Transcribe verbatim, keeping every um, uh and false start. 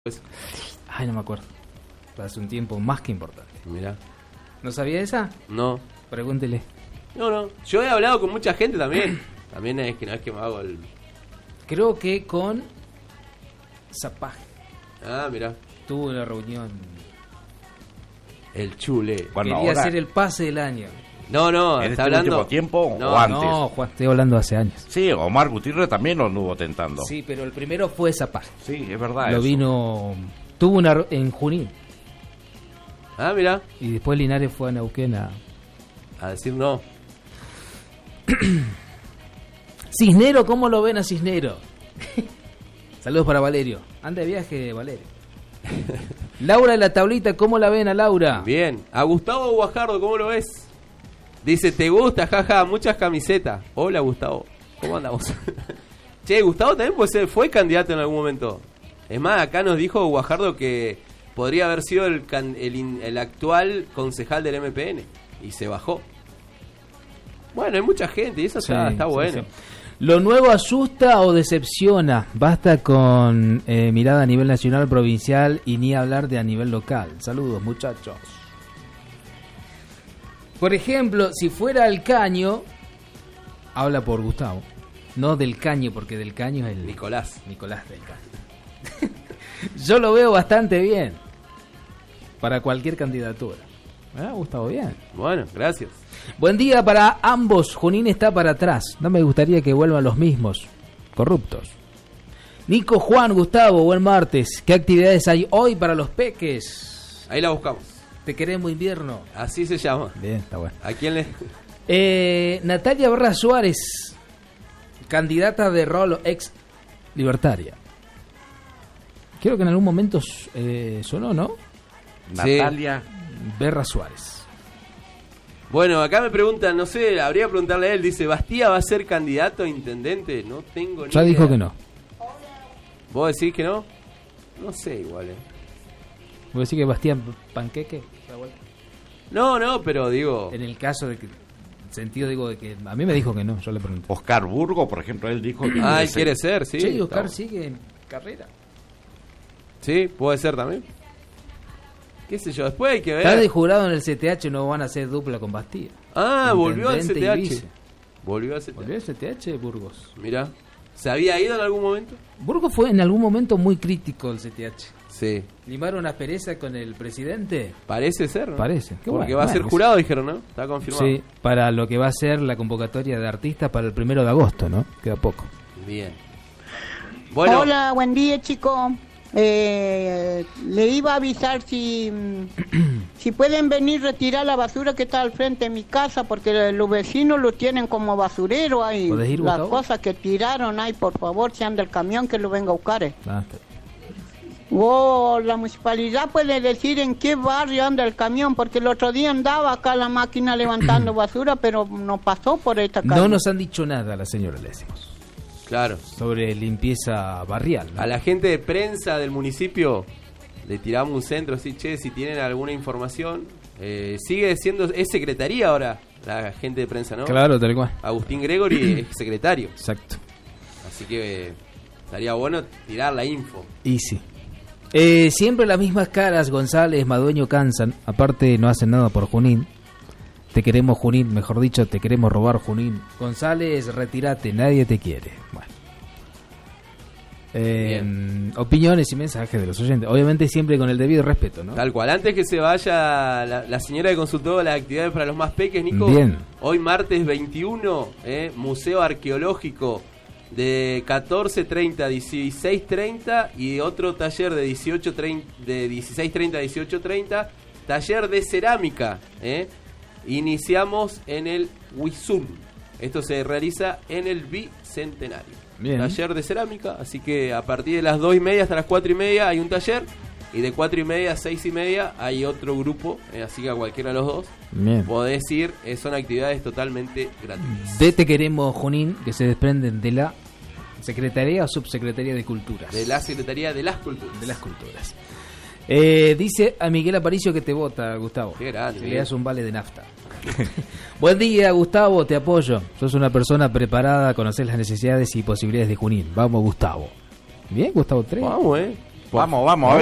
Pues, Ay, no me acuerdo. Hace un tiempo más que importante. mirá. ¿No sabía esa? No. Pregúntele. No, no. Yo he hablado con mucha gente también. También es que no es que me hago el... Creo que con Zapag Ah, mirá. tuvo una reunión. El chule. Bueno, Quería ahora, hacer el pase del año. No, no, ¿en está este hablando... último tiempo No, o antes? No, Juan, estoy hablando hace años. Sí, Omar Gutiérrez también lo anduvo tentando. Sí, pero el primero fue Zapag. Sí, es verdad. Lo eso. vino. Tuvo una re- en Junín. Ah, mirá. Y después Linares fue a Neuquén a. A decir no. Cisnero, ¿cómo lo ven a Cisnero? Saludos para Valerio. Anda de viaje, Valerio. Laura de la tablita, ¿cómo la ven a Laura? Bien. A Gustavo Guajardo, ¿cómo lo ves? Dice, ¿te gusta? Jaja, muchas camisetas. Hola, Gustavo. ¿Cómo andamos? Che, Gustavo también puede ser, fue candidato en algún momento. Es más, acá nos dijo Guajardo que podría haber sido el, can- el, in- el actual concejal del M P N. Y se bajó. Bueno, hay mucha gente y eso está, Sí, está sí, bueno. sí. ¿Lo nuevo asusta o decepciona? Basta con eh, mirada a nivel nacional, provincial y ni hablar de a nivel local. Saludos, muchachos. Por ejemplo, si fuera el Caño, habla por Gustavo, no del Caño, porque del Caño es el Nicolás. Nicolás del Caño. Yo lo veo bastante bien para cualquier candidatura. ¿Ah, Gustavo? Bien. Bueno, gracias. Buen día para ambos. Junín está para atrás. No me gustaría que vuelvan los mismos corruptos. Nico, Juan, Gustavo, buen martes. ¿Qué actividades hay hoy para los peques? Ahí la buscamos. Te queremos invierno. Así se llama. Bien, está bueno. ¿A quién le...? Eh, Natalia Barra Suárez, candidata de rol ex libertaria. Creo que en algún momento eh, sonó, ¿no? Natalia. Berra Suárez. Bueno, acá me preguntan, no sé, habría que preguntarle a él. Dice, ¿Bastía va a ser candidato a intendente? No tengo ni Ya idea. dijo que no. ¿Vos decís que no? No sé, igual, eh. ¿Voy a decir que Bastián Panqueque? No, no, pero digo... En el caso de que... Sentido digo de que... A mí me dijo que no, yo le pregunté. Oscar Burgo, por ejemplo, él dijo que Ah, él ser- quiere ser, sí. Sí, Oscar Está- sigue en carrera. Sí, puede ser también. ¿Qué sé yo? Después hay que ver. Está de jurado en el C T H, no van a hacer dupla con Bastía. Ah, volvió al C Intendente T y H. vice. Volvió al C T ¿Volvió H. al C T H Burgos? Mira. ¿Se había ido en algún momento? Burgos fue en algún momento muy crítico del C T H. Sí. ¿Limaron aspereza con el presidente? Parece ser, ¿no? Parece. Qué Porque bueno, va a bueno, ser que jurado, dijeron, ¿no? Está confirmado. Sí, para lo que va a ser la convocatoria de artistas para el primero de agosto, ¿no? Queda poco. Bien. Bueno, Hola, buen día, chico. Eh, le iba a avisar si si pueden venir a retirar la basura que está al frente de mi casa, porque los vecinos lo tienen como basurero ahí. ¿Podés ir, Las Gustavo? cosas que tiraron ahí, por favor, sean del camión que lo venga a buscar. eh. Ah, está. O la municipalidad puede decir en qué barrio anda el camión, porque el otro día andaba acá la máquina levantando basura, pero no pasó por esta calle. No nos han dicho nada, la señora, le decimos, claro. sobre limpieza barrial, ¿no? A la gente de prensa del municipio le tiramos un centro, así, che, si tienen alguna información. Eh, sigue siendo, es secretaría ahora la gente de prensa, ¿no? Claro, tal cual. Agustín Gregory es secretario. Exacto. Así que eh, estaría bueno tirar la info. Y sí. Eh, siempre las mismas caras, González, Madueño cansan. Aparte no hacen nada por Junín. Te queremos Junín, mejor dicho, te queremos robar Junín. González, retírate, nadie te quiere. Bueno. Eh, opiniones y mensajes de los oyentes. Obviamente siempre con el debido respeto, ¿no? Tal cual. Antes que se vaya la, la señora que consultó las actividades para los más peques, Nico. Bien. Hoy martes veintiuno, eh, Museo Arqueológico de catorce treinta a dieciséis treinta y otro taller de dieciocho treinta, de dieciséis treinta a dieciocho treinta, taller de cerámica. Eh. Iniciamos en el Huizún. Esto se realiza en el Bicentenario. Bien. Taller de cerámica, así que a partir de las dos y media hasta las cuatro y media hay un taller. Y de cuatro y media a seis y media hay otro grupo, eh, así que a cualquiera de los dos Bien. podés ir, eh, son actividades totalmente gratuitas. De Te queremos Junín, que se desprenden de la Secretaría o Subsecretaría de Culturas. De la Secretaría de las Culturas. De las Culturas. Eh, dice a Miguel Aparicio que te vota, Gustavo. Qué grande, Que le Miguel. das un vale de nafta. Buen día, Gustavo, te apoyo. Sos una persona preparada, conocés las necesidades y posibilidades de Junín. Vamos, Gustavo. Bien, Gustavo tres. Vamos, eh. Vamos, vamos.